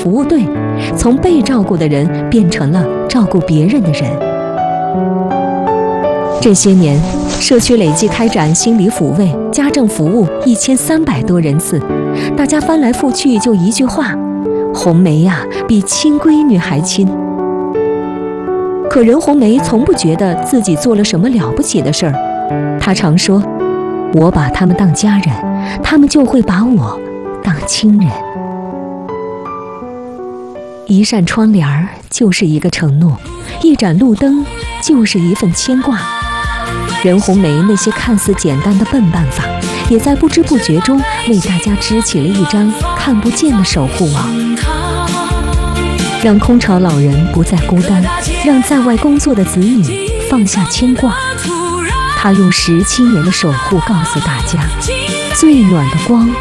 服务队，从被照顾的人变成了照顾别人的人。这些年，社区累计开展心理抚慰、家政服务1300多人次，大家翻来覆去就一句话：红梅呀，比亲闺女还亲。可任红梅从不觉得自己做了什么了不起的事儿，她常说：我把他们当家人，他们就会把我当亲人。一扇窗帘就是一个承诺，一盏路灯就是一份牵挂。任红梅那些看似简单的笨办法，也在不知不觉中为大家织起了一张看不见的守护网，让空巢老人不再孤单，让在外工作的子女放下牵挂。她用17年的守护告诉大家，最暖的光